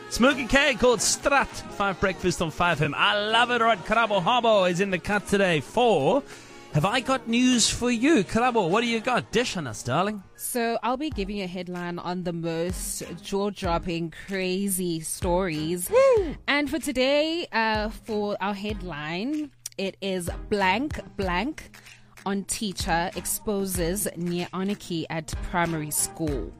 Smokey K called Strat. 5 breakfast on 5 I love it. All right, Karabo Habo is in the cut today for Have I Got News for You? Karabo, what do you got? Dish on us, darling. So I'll be giving you a headline on the most jaw-dropping, crazy stories. Woo! And for today, for our headline, it is blank on teacher exposes near anarchy at primary school.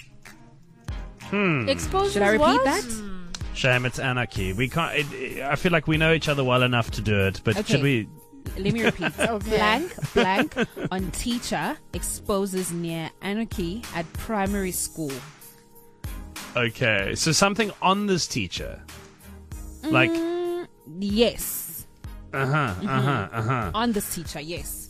Exposes Should I repeat what? that? Shame it's anarchy. We can't. I feel like we know each other well enough to do it, but Okay. should we? Let me repeat. Blank on teacher exposes near anarchy at primary school. Okay, so something on this teacher, like Yes. On this teacher, yes.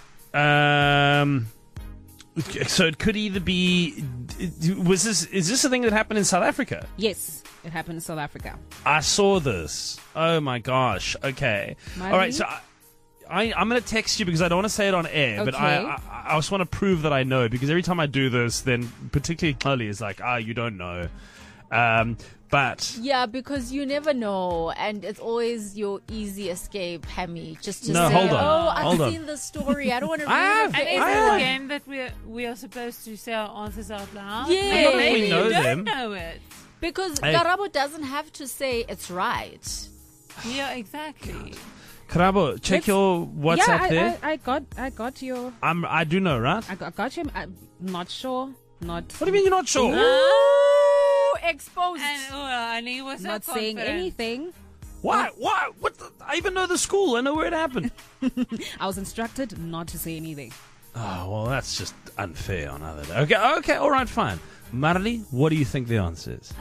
So it could either be. Is this a thing that happened in South Africa? Yes, it happened in South Africa. I saw this. Oh my gosh. Okay. Marley? All right. So I'm going to text you because I don't want to say it on air, but Okay. I just want to prove that I know, because every time I do this, then particularly Chloe is like, you don't know. But Yeah, because you never know, and it's always your easy escape, Hammy. Just to No, say, hold on. "Oh, I've Hold on. seen the story. I don't want to I read have- it." And is I it have- a game that we are supposed to say our answers out loud? Yeah. Maybe Not if we you know don't them. know it. Because Hey. Karabo doesn't have to say it's right. Yeah, exactly. Karabo, check your WhatsApp there. I got your. I do know, right? I got you. I'm not sure. Not. What do you mean you're not sure? Ooh, exposed. And he was so Not saying confident. anything. Why? What? I even know the school. I know where it happened. I was instructed not to say anything. Oh, well, that's just unfair on other day. Okay, all right, fine. Marley, what do you think the answer is?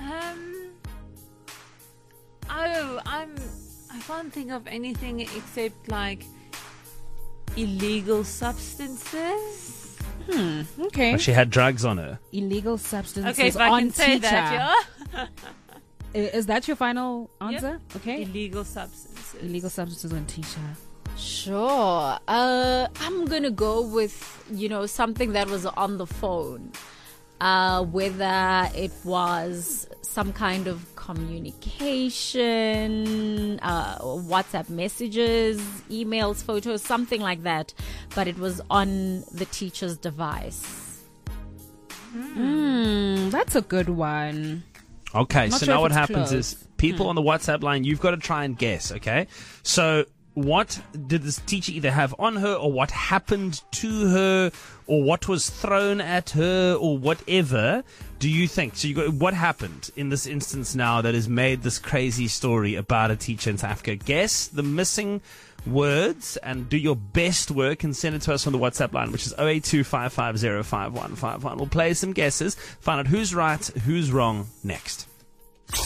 I can't think of anything except like illegal substances. Okay. She had drugs on her. Illegal substances Okay, if I on can say teacher. that, Is that your final answer? yeah. Okay. Illegal substances. Illegal substances on teacher. Sure. I'm gonna go with something that was on the phone. Whether it was some kind of communication, WhatsApp messages, emails, photos, something like that, but it was on the teacher's device. That's a good one. Okay, Not so sure now if what it's happens close. is people on the WhatsApp line, you've got to try and guess, okay? So what did this teacher either have on her, or what happened to her, or what was thrown at her, or whatever do you think? So you got what happened in this instance now that has made this crazy story about a teacher in South Africa? Guess the missing words and do your best work and send it to us on the WhatsApp line, which is 0825505151. We'll play some guesses, find out who's right, who's wrong next.